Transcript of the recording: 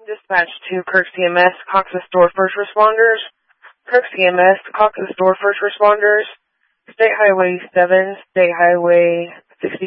Dispatch to Kirk CMS, Cox's Store First Responders. Kirk CMS, Cox's Store First Responders. State Highway 7, State Highway 65.